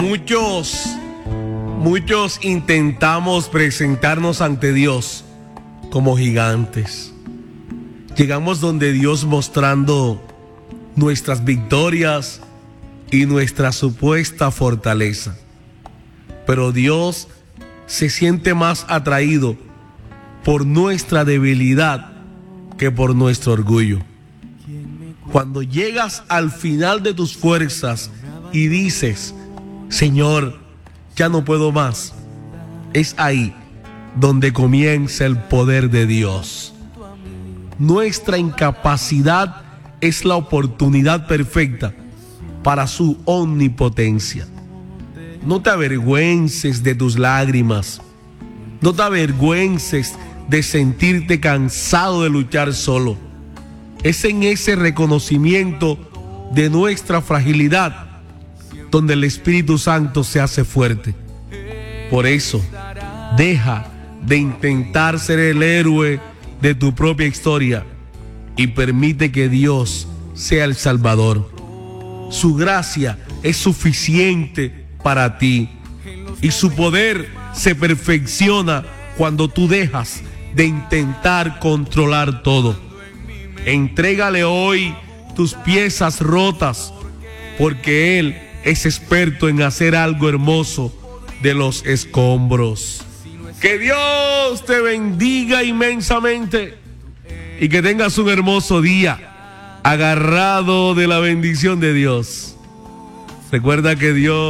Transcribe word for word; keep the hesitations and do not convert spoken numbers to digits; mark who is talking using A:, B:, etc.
A: Muchos, muchos intentamos presentarnos ante Dios como gigantes. Llegamos donde Dios mostrando nuestras victorias y nuestra supuesta fortaleza. Pero Dios se siente más atraído por nuestra debilidad que por nuestro orgullo. Cuando llegas al final de tus fuerzas y dices: Señor, ya no puedo más, es ahí donde comienza el poder de Dios. Nuestra incapacidad es la oportunidad perfecta para su omnipotencia. No te avergüences de tus lágrimas. No te avergüences de sentirte cansado de luchar solo. Es en ese reconocimiento de nuestra fragilidad donde el Espíritu Santo se hace fuerte. Por eso, deja de intentar ser el héroe de tu propia historia y permite que Dios sea el Salvador. Su gracia es suficiente para ti y su poder se perfecciona cuando tú dejas de intentar controlar todo. Entrégale hoy tus piezas rotas, porque Él es experto en hacer algo hermoso de los escombros. Que Dios te bendiga inmensamente y que tengas un hermoso día agarrado de la bendición de Dios. Recuerda que Dios